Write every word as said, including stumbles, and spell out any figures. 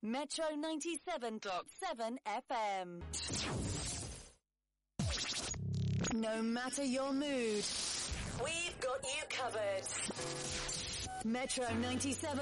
Metro ninety-seven point seven F M. No matter your mood, we've got you covered. Metro ninety-seven